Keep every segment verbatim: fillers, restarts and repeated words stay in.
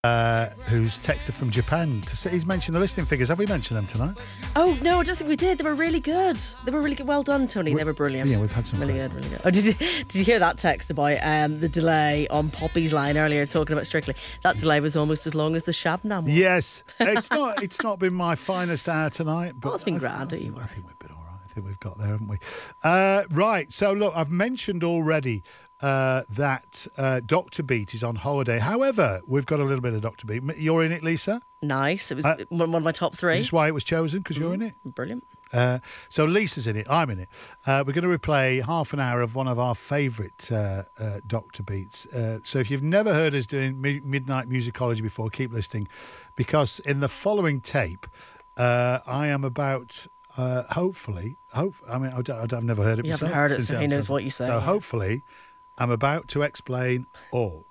Uh, who's texted from Japan to say he's mentioned the listing figures. Have we mentioned them tonight? Oh no, I don't think we did. They were really good. They were really good. Well done, Tony. We, they were brilliant. Yeah, we've had some really good, really good. Oh, did you did you hear that text about um, the delay on Poppy's line earlier talking about Strictly? That delay was almost as long as the Shabnam one. Yes, it's not. It's not been my finest hour tonight, but oh, it's been I grand. Th- you I think we've been all right. I think we've got there, haven't we? Uh, right. So look, I've mentioned already. Uh, that uh, Doctor Beat is on holiday. However, we've got a little bit of Doctor Beat. You're in it, Lisa? Nice. It was uh, one of my top three. Is this why it was chosen? Because mm, you're in it? Brilliant. Uh, so Lisa's in it. I'm in it. Uh, we're going to replay half an hour of one of our favourite uh, uh, Doctor Beats. Uh, so if you've never heard us doing mi- Midnight Musicology before, keep listening. Because in the following tape, uh, I am about... Uh, hopefully, hope. I mean, I don't, I've never heard it you myself. You haven't heard it, so he knows what you say. So hopefully, I'm about to explain all.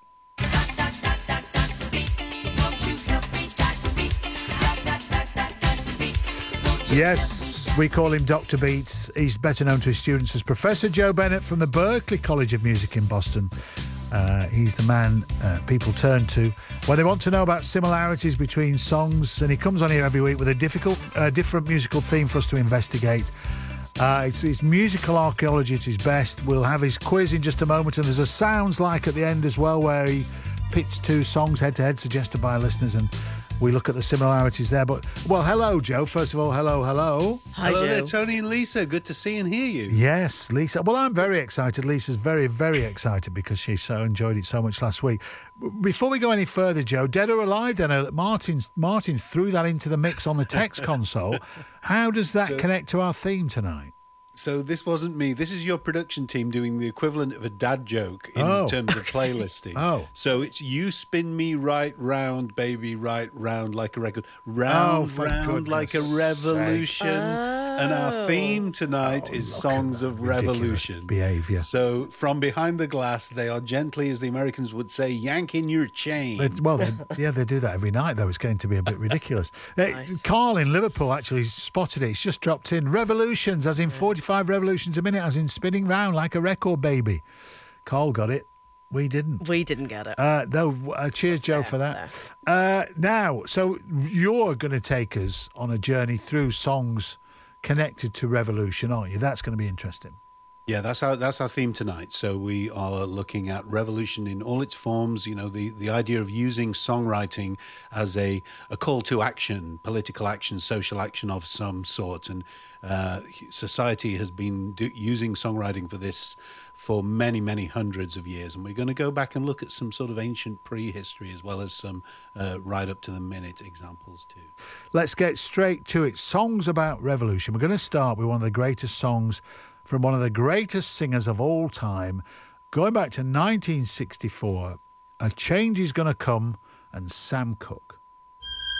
Yes, we call him Doctor Beats. He's better known to his students as Professor Joe Bennett from the Berklee College of Music in Boston. Uh, he's the man uh, people turn to when they want to know about similarities between songs, and he comes on here every week with a difficult, uh, different musical theme for us to investigate. Uh, it's, it's musical archaeology at his best. We'll have his quiz in just a moment, and there's a Sounds Like at the end as well, where he pits two songs head-to-head suggested by listeners, and we look at the similarities there. But, well, hello, Joe. First of all, hello, hello. Hi, hello Joe. there, Tony and Lisa. Good to see and hear you. Yes, Lisa. Well, I'm very excited. Lisa's very, very excited because she so enjoyed it so much last week. Before we go any further, Joe, Dead or Alive, then uh, Martin, Martin threw that into the mix on the text console. How does that so, connect to our theme tonight? So this wasn't me. This is your production team doing the equivalent of a dad joke in oh. terms of playlisting. oh. So it's you spin me right round, baby, right round like a record. Round, oh, round like a revolution. Oh. And our theme tonight oh, is Songs of Revolution. Behaviour. So from behind the glass, they are gently, as the Americans would say, yanking your chain. It's, well, they, yeah, they do that every night, though. It's going to be a bit ridiculous. Nice. Uh, Carl in Liverpool actually spotted it. It's just dropped in. Revolutions, as in forty-five revolutions a minute, as in spinning round like a record baby. Carl got it. We didn't. We didn't get it. Uh, no, uh, cheers, Joe, for that. Uh, now, so you're going to take us on a journey through songs connected to revolution, aren't you? That's going to be interesting. Yeah, that's our that's our theme tonight. So we are looking at revolution in all its forms. You know, the, the idea of using songwriting as a, a call to action, political action, social action of some sort. And uh, society has been do, using songwriting for this for many, many hundreds of years. And we're going to go back and look at some sort of ancient prehistory as well as some uh, right up to the minute examples too. Let's get straight to it. Songs about revolution. We're going to start with one of the greatest songs from one of the greatest singers of all time, going back to nineteen sixty-four, A Change Is Gonna Come, and Sam Cooke.